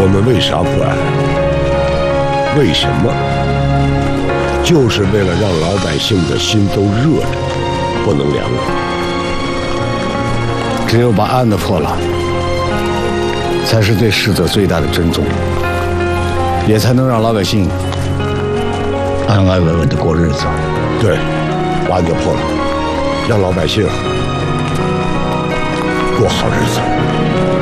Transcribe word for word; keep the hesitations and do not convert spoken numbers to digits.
我们为啥不安？为什么？就是为了让老百姓的心都热着，不能凉了。 只有把案子破了，才是对逝者最大的尊重，也才能让老百姓安安稳稳的过日子。 对，把案子破了，让老百姓过好日子。